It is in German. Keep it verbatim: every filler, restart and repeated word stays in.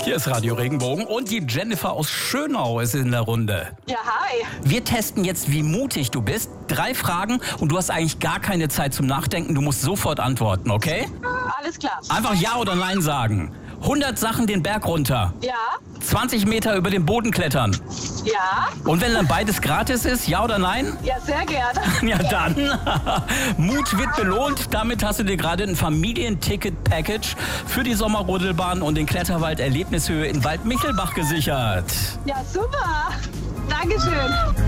Hier ist Radio Regenbogen und die Jennifer aus Schönau ist in der Runde. Ja, hi. Wir testen jetzt, wie mutig du bist. Drei Fragen und du hast eigentlich gar keine Zeit zum Nachdenken. Du musst sofort antworten, okay? Alles klar. Einfach Ja oder Nein sagen. hundert Sachen den Berg runter. Ja, zwanzig Meter über den Boden klettern. ja, Und wenn dann beides gratis ist, Ja oder Nein? ja, sehr gerne. Ja dann. Mut wird belohnt. Damit hast du dir gerade ein Familienticket-Package für die Sommerrodelbahn und den Kletterwald Erlebnishöhe in Waldmichelbach gesichert. Ja, super. Dankeschön.